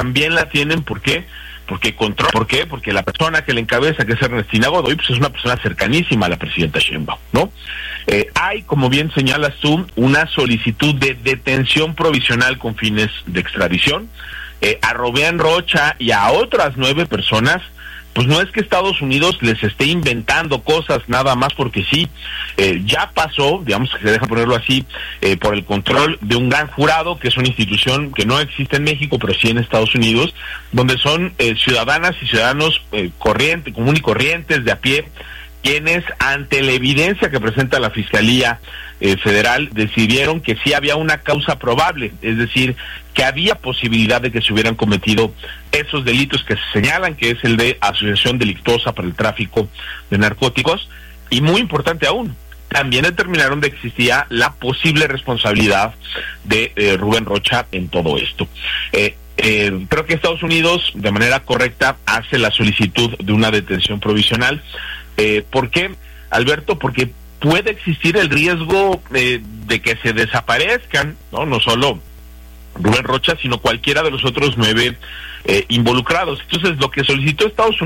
también la tienen. ¿Por qué? ¿Por qué? Porque la persona que le encabeza, que es Ernestina Godoy, pues es una persona cercanísima a la presidenta Sheinbaum, ¿no? Hay, como bien señalas tú, una solicitud de detención provisional con fines de extradición. A Rubén Rocha y a otras 9 personas, pues no es que Estados Unidos les esté inventando cosas nada más porque sí. Ya pasó, digamos que se deja ponerlo así, por el control de un gran jurado, que es una institución que no existe en México, pero sí en Estados Unidos, donde son ciudadanas y ciudadanos común y corrientes, de a pie, quienes, ante la evidencia que presenta la Fiscalía Federal, decidieron que sí había una causa probable, es decir, que había posibilidad de que se hubieran cometido esos delitos que se señalan, que es el de asociación delictuosa para el tráfico de narcóticos, y muy importante aún, también determinaron de que existía la posible responsabilidad de Rubén Rocha en todo esto. Creo que Estados Unidos, de manera correcta, hace la solicitud de una detención provisional. ¿Por qué, Alberto? Porque puede existir el riesgo de que se desaparezcan, no solo Rubén Rocha, sino cualquiera de los otros 9 involucrados. Entonces, lo que solicitó Estados Unidos